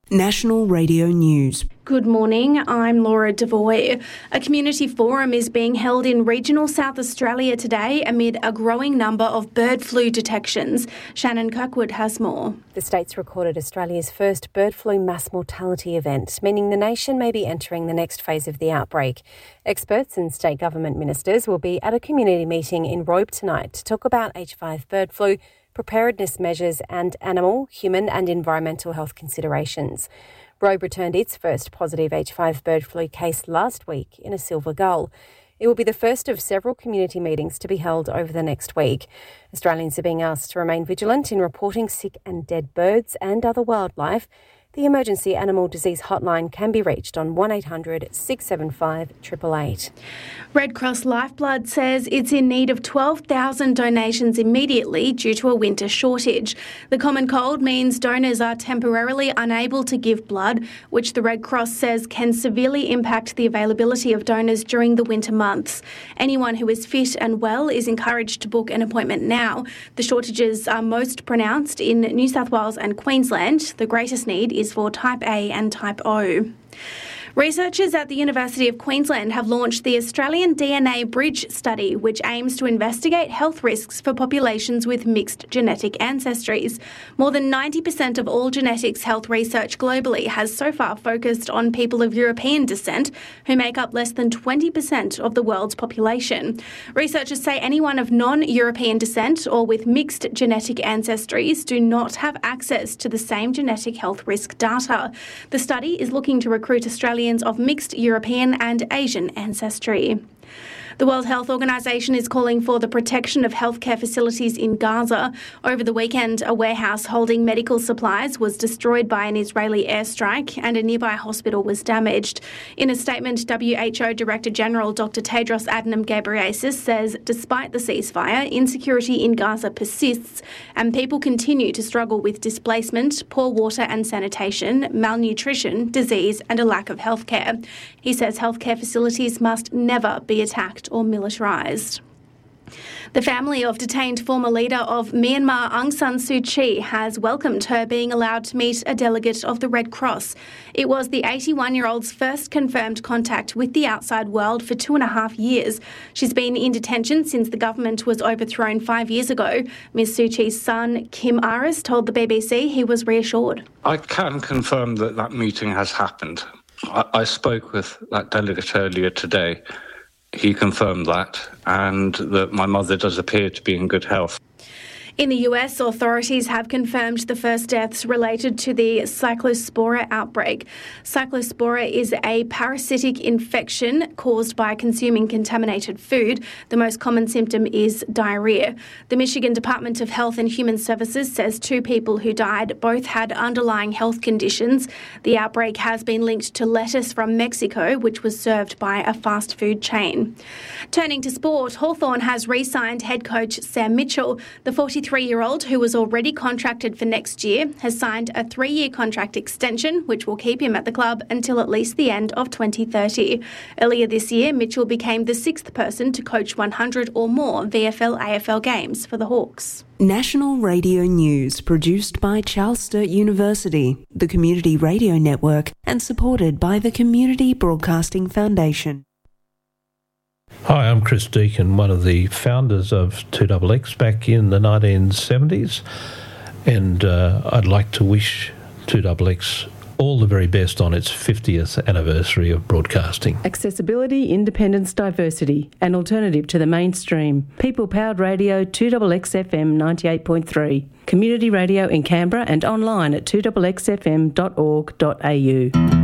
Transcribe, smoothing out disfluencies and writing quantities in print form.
National Radio News. Good morning, I'm Laura Devoy. A community forum is being held in regional South Australia today amid a growing number of bird flu detections. Shannon Kirkwood has more. The state's recorded Australia's first bird flu mass mortality event, meaning the nation may be entering the next phase of the outbreak. Experts and state government ministers will be at a community meeting in Robe tonight to talk about H5 bird flu, preparedness measures and animal, human and environmental health considerations. Robe returned its first positive H5 bird flu case last week in a silver gull. It will be the first of several community meetings to be held over the next week. Australians are being asked to remain vigilant in reporting sick and dead birds and other wildlife. The Emergency Animal Disease Hotline can be reached on 1800 675 888. Red Cross Lifeblood says it's in need of 12,000 donations immediately due to a winter shortage. The common cold means donors are temporarily unable to give blood, which the Red Cross says can severely impact the availability of donors during the winter months. Anyone who is fit and well is encouraged to book an appointment now. The shortages are most pronounced in New South Wales and Queensland. The greatest need is for Type A and Type O. Researchers at the University of Queensland have launched the Australian DNA Bridge study, which aims to investigate health risks for populations with mixed genetic ancestries. More than 90% of all genetics health research globally has so far focused on people of European descent, who make up less than 20% of the world's population. Researchers say anyone of non-European descent or with mixed genetic ancestries do not have access to the same genetic health risk data. The study is looking to recruit Australians of mixed European and Asian ancestry. The World Health Organization is calling for the protection of healthcare facilities in Gaza. Over the weekend, a warehouse holding medical supplies was destroyed by an Israeli airstrike and a nearby hospital was damaged. In a statement, WHO Director General Dr. Tedros Adhanom Ghebreyesus says despite the ceasefire, insecurity in Gaza persists and people continue to struggle with displacement, poor water and sanitation, malnutrition, disease and a lack of healthcare. He says healthcare facilities must never be attacked or militarised. The family of detained former leader of Myanmar Aung San Suu Kyi has welcomed her being allowed to meet a delegate of the Red Cross. It was the 81-year-old's first confirmed contact with the outside world for 2.5 years. She's been in detention since the government was overthrown 5 years ago. Ms Suu Kyi's son, Kim Aris, told the BBC he was reassured. I can confirm that meeting has happened. I spoke with that delegate earlier today. He confirmed that, and that my mother does appear to be in good health. In the US, authorities have confirmed the first deaths related to the Cyclospora outbreak. Cyclospora is a parasitic infection caused by consuming contaminated food. The most common symptom is diarrhea. The Michigan Department of Health and Human Services says 2 people who died both had underlying health conditions. The outbreak has been linked to lettuce from Mexico, which was served by a fast food chain. Turning to sport, Hawthorn has re-signed head coach Sam Mitchell. The 43-year-old, who was already contracted for next year, has signed a 3-year contract extension, which will keep him at the club until at least the end of 2030. Earlier this year, Mitchell became the 6th person to coach 100 or more VFL-AFL games for the Hawks. National Radio News, produced by Charles Sturt University, the Community Radio Network, and supported by the Community Broadcasting Foundation. Hi, I'm Chris Deacon, one of the founders of 2XX back in the 1970s, and I'd like to wish 2XX all the very best on its 50th anniversary of broadcasting. Accessibility, independence, diversity, an alternative to the mainstream. People-powered radio 2XX FM 98.3. Community radio in Canberra and online at 2XXFM.org.au.